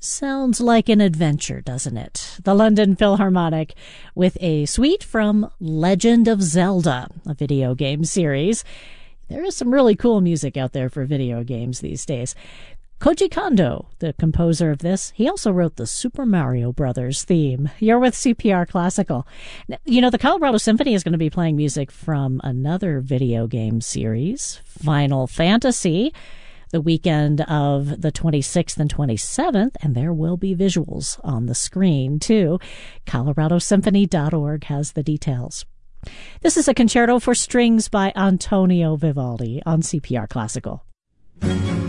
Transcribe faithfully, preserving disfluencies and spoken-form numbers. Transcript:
Sounds like an adventure, doesn't it? The London Philharmonic with a suite from Legend of Zelda, a video game series. There is some really cool music out there for video games these days. Koji Kondo, the composer of this, he also wrote the Super Mario Brothers theme. You're with C P R Classical. You know, the Colorado Symphony is going to be playing music from another video game series, Final Fantasy, the weekend of the twenty-sixth and twenty-seventh, and there will be visuals on the screen, too. Colorado Symphony dot org has the details. This is a concerto for strings by Antonio Vivaldi on C P R Classical.